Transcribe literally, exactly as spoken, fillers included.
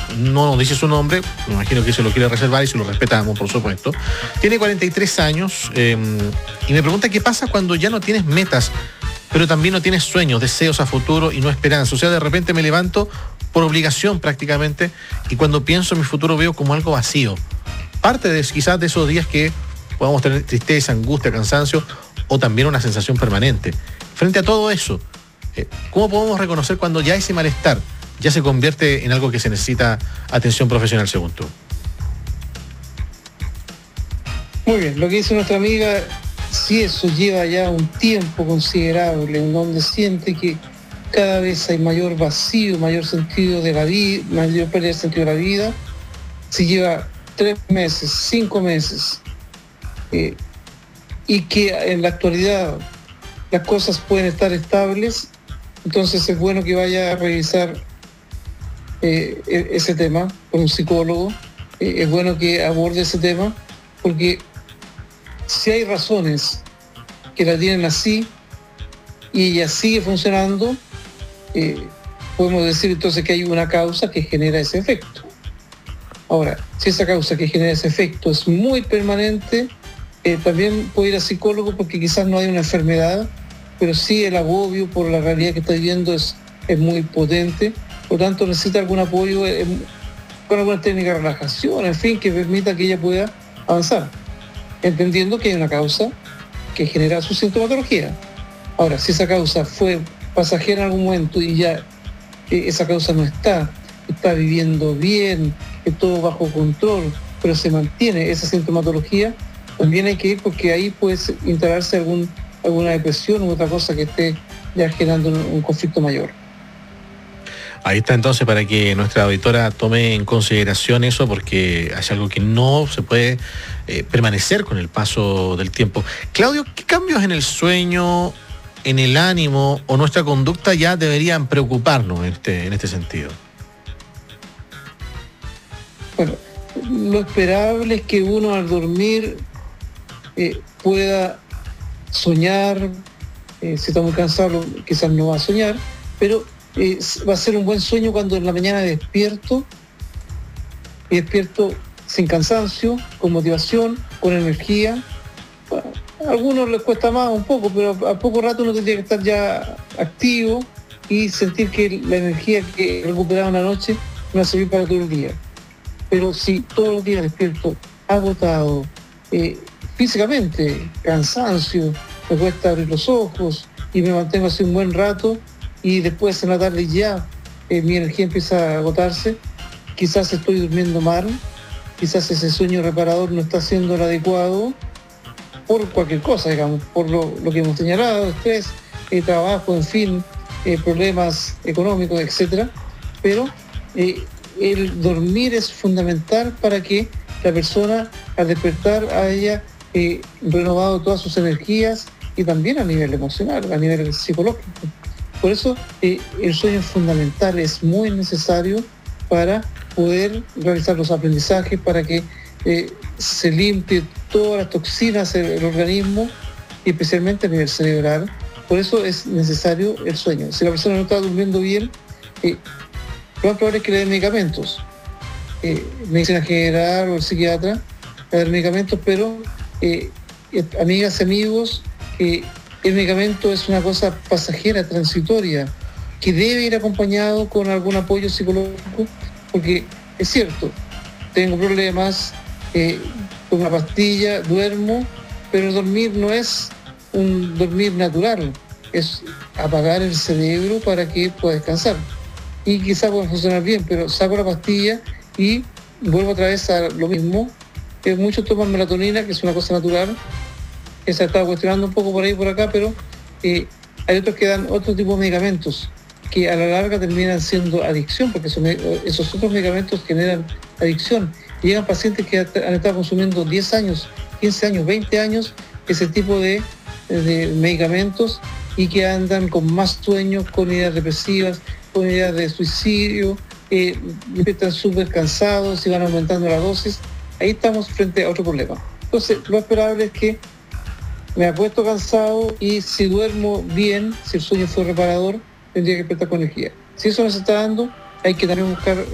no nos dice su nombre, me imagino que se lo quiere reservar y se lo respetamos, por supuesto. Tiene cuarenta y tres años eh, y me pregunta qué pasa cuando ya no tienes metas, pero también no tienes sueños, deseos a futuro y no esperanza. O sea, de repente me levanto por obligación prácticamente y cuando pienso en mi futuro veo como algo vacío. Parte de quizás de esos días que podamos tener tristeza, angustia, cansancio o también una sensación permanente. Frente a todo eso, eh, ¿cómo podemos reconocer cuando ya ese malestar ya se convierte en algo que se necesita atención profesional, según tú? Muy bien, lo que dice nuestra amiga, si eso lleva ya un tiempo considerable en donde siente que cada vez hay mayor vacío, mayor sentido de la vida, mayor pérdida de sentido de la vida, si lleva tres meses, cinco meses, eh, y que en la actualidad las cosas pueden estar estables, entonces es bueno que vaya a revisar eh, ese tema con un psicólogo, eh, es bueno que aborde ese tema, porque si hay razones que la tienen así y ella sigue funcionando, eh, podemos decir entonces que hay una causa que genera ese efecto. Ahora, si esa causa que genera ese efecto es muy permanente, eh, también puede ir al psicólogo porque quizás no hay una enfermedad, pero sí el agobio por la realidad que está viviendo es, es muy potente, por lo tanto necesita algún apoyo eh, con alguna técnica de relajación, en fin, que permita que ella pueda avanzar, entendiendo que hay una causa que genera su sintomatología. Ahora, si esa causa fue pasajera en algún momento y ya eh, esa causa no está, está viviendo bien, que todo bajo control, pero se mantiene esa sintomatología, también hay que ir porque ahí puede instalarse algún, alguna depresión u otra cosa que esté ya generando un, un conflicto mayor. Ahí está entonces para que nuestra auditora tome en consideración eso, porque es algo que no se puede eh, permanecer con el paso del tiempo. Claudio, ¿qué cambios en el sueño, en el ánimo o nuestra conducta ya deberían preocuparnos en este, en este sentido? Bueno, lo esperable es que uno al dormir eh, pueda soñar, eh, si está muy cansado quizás no va a soñar, pero eh, va a ser un buen sueño cuando en la mañana despierto, y despierto sin cansancio, con motivación, con energía. A algunos les cuesta más un poco, pero a poco rato uno tendría que estar ya activo y sentir que la energía que he recuperado en la noche me va a servir para todo el día. Pero si todos los días despierto agotado, eh, físicamente, cansancio, me cuesta abrir los ojos y me mantengo así un buen rato y después en la tarde ya eh, mi energía empieza a agotarse, quizás estoy durmiendo mal, quizás ese sueño reparador no está siendo el adecuado por cualquier cosa, digamos, por lo, lo que hemos señalado, estrés, eh, trabajo, en fin, eh, problemas económicos, etcétera. Pero eh, el dormir es fundamental para que la persona al despertar haya eh, renovado todas sus energías y también a nivel emocional, a nivel psicológico. Por eso eh, el sueño es fundamental, es muy necesario para poder realizar los aprendizajes, para que eh, se limpie todas las toxinas del organismo y especialmente a nivel cerebral. Por eso es necesario el sueño. Si la persona no está durmiendo bien, eh, lo más probable es que le den medicamentos, eh, medicina general o el psiquiatra, le den medicamentos, pero eh, amigas y amigos, eh, el medicamento es una cosa pasajera, transitoria, que debe ir acompañado con algún apoyo psicológico, porque es cierto, tengo problemas, eh, con una pastilla duermo, pero el dormir no es un dormir natural, es apagar el cerebro para que pueda descansar. Y quizá pueda funcionar bien, pero saco la pastilla y vuelvo otra vez a lo mismo. Eh, muchos toman melatonina, que es una cosa natural, que se ha estado cuestionando un poco por ahí y por acá, pero eh, hay otros que dan otro tipo de medicamentos que a la larga terminan siendo adicción, porque esos, esos otros medicamentos generan adicción. Y llegan pacientes que han estado consumiendo diez años, quince años, veinte años ese tipo de, de medicamentos y que andan con más sueños, con ideas depresivas, con ideas de suicidio, eh, están súper cansados y van aumentando la dosis. Ahí estamos frente a otro problema. Entonces, lo esperable es que me acuesto cansado y si duermo bien, si el sueño fue reparador, tendría que despertar con energía. Si eso no se está dando, hay que también buscar